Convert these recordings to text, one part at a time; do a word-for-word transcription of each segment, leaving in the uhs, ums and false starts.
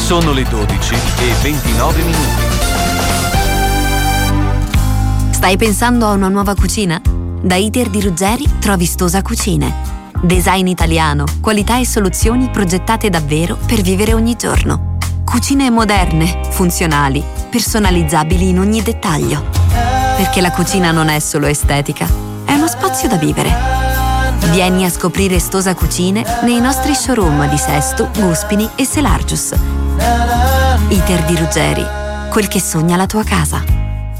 Sono le dodici e ventinove minuti. Stai pensando a una nuova cucina? Da Iter di Ruggeri trovi Stosa Cucine. Design italiano, qualità e soluzioni progettate davvero per vivere ogni giorno. Cucine moderne, funzionali, personalizzabili in ogni dettaglio. Perché la cucina non è solo estetica, è uno spazio da vivere. Vieni a scoprire Stosa Cucine nei nostri showroom di Sesto, Guspini e Selargius. Iter di Ruggeri, quel che sogna la tua casa.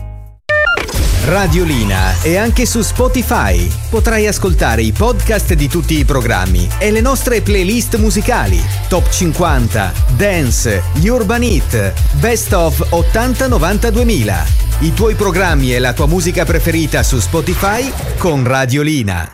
Radiolina è anche su Spotify. Potrai ascoltare i podcast di tutti i programmi e le nostre playlist musicali. Top cinquanta, Dance, gli Urban Hit, Best of ottanta novanta duemila. I tuoi programmi e la tua musica preferita su Spotify con Radiolina.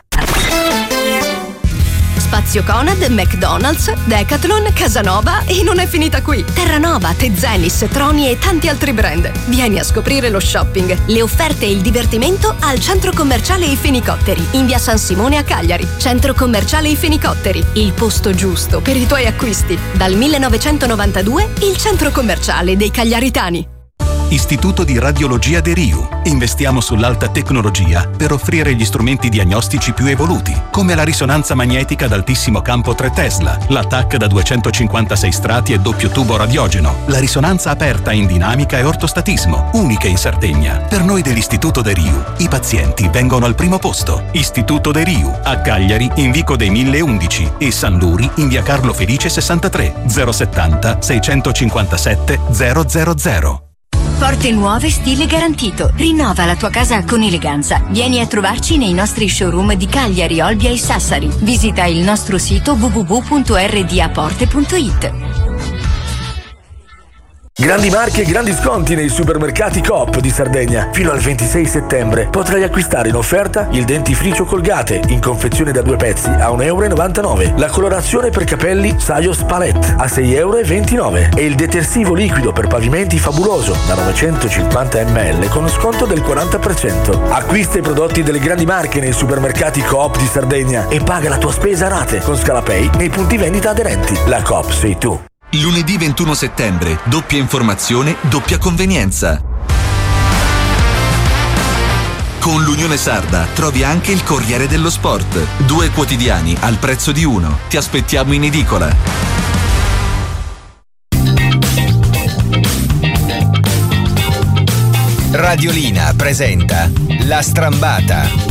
Spazio Conad, McDonald's, Decathlon, Casanova e non è finita qui. Terranova, Tezenis, Troni e tanti altri brand. Vieni a scoprire lo shopping, le offerte e il divertimento al Centro Commerciale I Fenicotteri, in via San Simone a Cagliari. Centro Commerciale I Fenicotteri, il posto giusto per i tuoi acquisti. Dal millenovecentonovantadue, il Centro Commerciale dei Cagliaritani. Istituto di Radiologia De Riu. Investiamo sull'alta tecnologia per offrire gli strumenti diagnostici più evoluti, come la risonanza magnetica ad altissimo campo tre Tesla, la T A C da duecentocinquantasei strati e doppio tubo radiogeno, la risonanza aperta in dinamica e ortostatismo, uniche in Sardegna. Per noi dell'Istituto De Riu, i pazienti vengono al primo posto. Istituto De Riu, a Cagliari in Vico dei mille undici e San Luri in via Carlo Felice sessantatré, zero settanta seicentocinquantasette zero zero zero. Porte nuove, stile garantito. Rinnova la tua casa con eleganza. Vieni a trovarci nei nostri showroom di Cagliari, Olbia e Sassari. Visita il nostro sito w w w punto r d a porte punto i t. Grandi marche e grandi sconti nei supermercati Coop di Sardegna. Fino al ventisei settembre potrai acquistare in offerta il dentifricio Colgate in confezione da due pezzi a un euro e novantanove, la colorazione per capelli Sajos Palette a sei euro e ventinove e il detersivo liquido per pavimenti Fabuloso da novecentocinquanta millilitri con sconto del quaranta per cento. Acquista i prodotti delle grandi marche nei supermercati Coop di Sardegna e paga la tua spesa a rate con Scalapay nei punti vendita aderenti. La Coop sei tu. Lunedì ventuno settembre, doppia informazione, doppia convenienza. Con l'Unione Sarda trovi anche il Corriere dello Sport. Due quotidiani al prezzo di uno. Ti aspettiamo in edicola. Radiolina presenta La Strambata.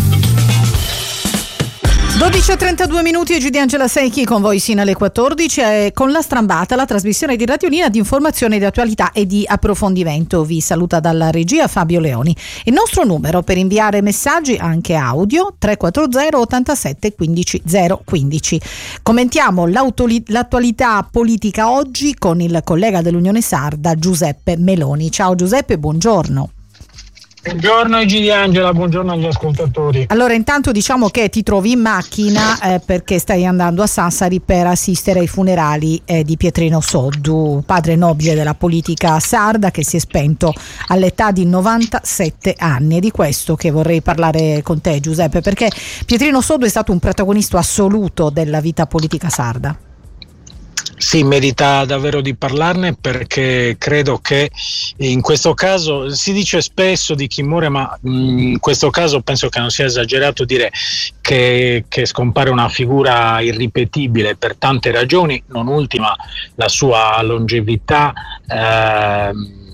dodici e trentadue minuti e G D Angela Secchi con voi sino alle quattordici e con La Strambata, la trasmissione di Radiolina di informazione, di attualità e di approfondimento. Vi saluta dalla regia Fabio Leoni. Il nostro numero per inviare messaggi anche audio tre quattro zero ottantasette quindici zero quindici. Commentiamo l'attualità politica oggi con il collega dell'Unione Sarda Giuseppe Meloni. Ciao Giuseppe, buongiorno. Buongiorno G D Angela, buongiorno agli ascoltatori. Allora, intanto diciamo che ti trovi in macchina eh, perché stai andando a Sassari per assistere ai funerali eh, di Pietrino Soddu, padre nobile della politica sarda che si è spento all'età di novantasette anni. È di questo che vorrei parlare con te, Giuseppe, perché Pietrino Soddu è stato un protagonista assoluto della vita politica sarda. Sì, merita davvero di parlarne perché credo che in questo caso si dice spesso di chi muore, ma in questo caso penso che non sia esagerato dire che, che scompare una figura irripetibile per tante ragioni, non ultima la sua longevità, eh,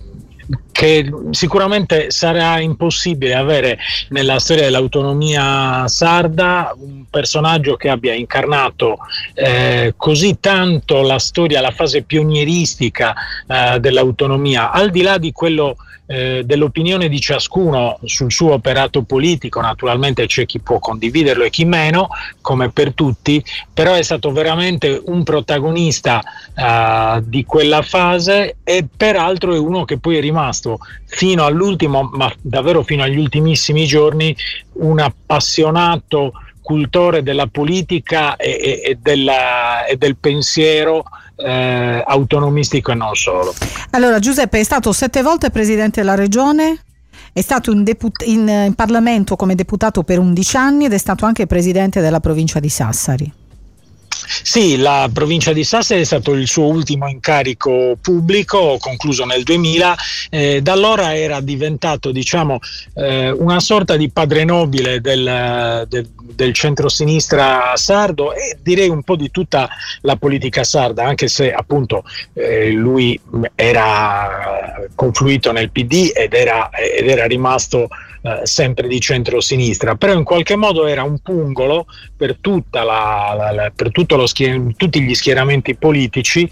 che sicuramente sarà impossibile avere nella storia dell'autonomia sarda un personaggio che abbia incarnato eh, così tanto la storia, la fase pionieristica eh, dell'autonomia, al di là di quello eh, dell'opinione di ciascuno sul suo operato politico. Naturalmente c'è chi può condividerlo e chi meno, come per tutti, però è stato veramente un protagonista eh, di quella fase e peraltro è uno che poi è rimasto fino all'ultimo, ma davvero fino agli ultimissimi giorni, un appassionato cultore della politica e, e, e, della, e del pensiero eh, autonomistico e non solo. Allora Giuseppe è stato sette volte presidente della regione, è stato in, deput- in, in Parlamento come deputato per undici anni ed è stato anche presidente della provincia di Sassari. Sì, la provincia di Sassari è stato il suo ultimo incarico pubblico, concluso nel duemila. Eh, da allora era diventato, diciamo, eh, una sorta di padre nobile del, del, del centrosinistra sardo e direi un po' di tutta la politica sarda, anche se appunto eh, lui era confluito nel P D ed era, ed era rimasto Eh, sempre di centrosinistra, però in qualche modo era un pungolo per tutta la, la, la per tutto lo schier- tutti gli schieramenti politici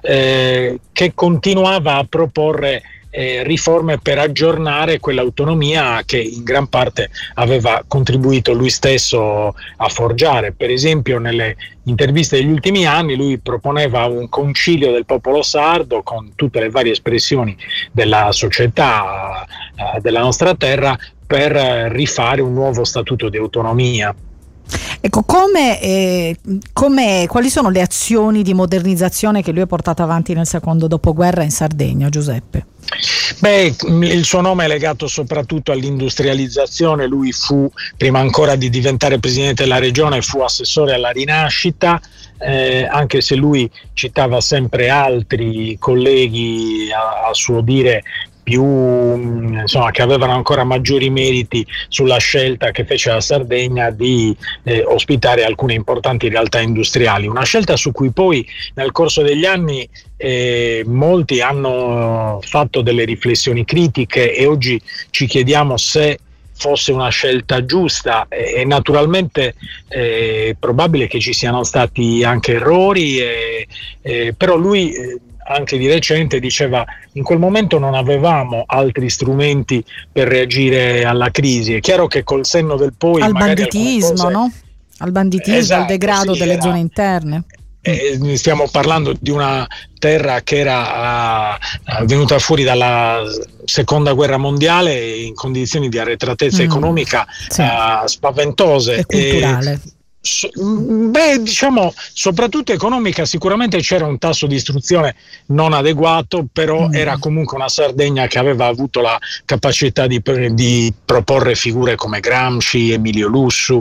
eh, che continuava a proporre eh, riforme per aggiornare quell'autonomia che in gran parte aveva contribuito lui stesso a forgiare. Per esempio, nelle interviste degli ultimi anni lui proponeva un concilio del popolo sardo con tutte le varie espressioni della società eh, della nostra terra per rifare un nuovo statuto di autonomia. Ecco, come, eh, come, quali sono le azioni di modernizzazione che lui ha portato avanti nel secondo dopoguerra in Sardegna, Giuseppe? Beh, il suo nome è legato soprattutto all'industrializzazione. Lui fu, prima ancora di diventare presidente della regione, fu assessore alla rinascita, eh, anche se lui citava sempre altri colleghi a, a suo dire più, insomma, che avevano ancora maggiori meriti sulla scelta che fece la Sardegna di eh, ospitare alcune importanti realtà industriali, una scelta su cui poi nel corso degli anni eh, molti hanno fatto delle riflessioni critiche e oggi ci chiediamo se fosse una scelta giusta. E, e naturalmente è probabile che ci siano stati anche errori, e, e, però lui eh, anche di recente diceva: in quel momento non avevamo altri strumenti per reagire alla crisi. È chiaro che col senno del poi al magari banditismo, cose... no? Al banditismo, esatto, al degrado sì, delle era... zone interne. Eh, stiamo parlando di una terra che era uh, venuta fuori dalla seconda guerra mondiale in condizioni di arretratezza mm, economica sì. uh, spaventose e culturale. E, So, beh, diciamo soprattutto economica. Sicuramente c'era un tasso di istruzione non adeguato, però mm. era comunque una Sardegna che aveva avuto la capacità di, di proporre figure come Gramsci, Emilio Lussu,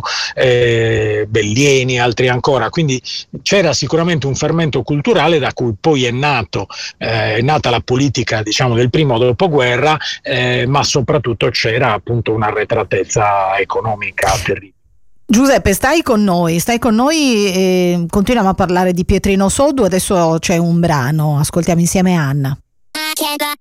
eh, Bellieni, altri ancora, quindi c'era sicuramente un fermento culturale da cui poi è nato eh, è nata la politica, diciamo, del primo dopoguerra, eh, ma soprattutto c'era appunto un'arretratezza economica terribile. Giuseppe, stai con noi, stai con noi e continuiamo a parlare di Pietrino Sodu. Adesso c'è un brano, ascoltiamo insieme Anna.